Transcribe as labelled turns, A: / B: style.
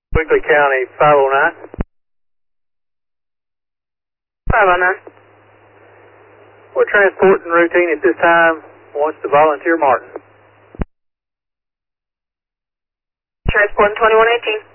A: Quigley County 509.
B: 509.
A: We're transporting routine at this time. Wants to volunteer Martin.
B: Transporting 2118.